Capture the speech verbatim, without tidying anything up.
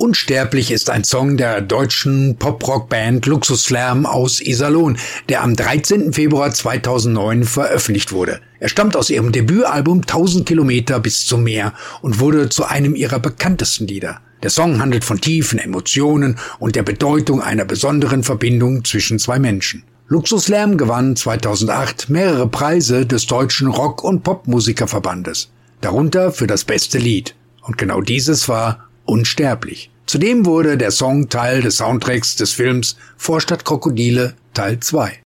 Unsterblich ist ein Song der deutschen Pop-Rock-Band Luxus Slam aus Iserlohn, der am dreizehnten Februar zweitausendneun veröffentlicht wurde. Er stammt aus ihrem Debütalbum tausend Kilometer bis zum Meer und wurde zu einem ihrer bekanntesten Lieder. Der Song handelt von tiefen Emotionen und der Bedeutung einer besonderen Verbindung zwischen zwei Menschen. Luxus Slam gewann zweitausendacht mehrere Preise des Deutschen Rock- und Popmusikerverbandes, darunter für das beste Lied. Und genau dieses war Unsterblich. Zudem wurde der Song Teil des Soundtracks des Films Vorstadt Krokodile Teil zwei.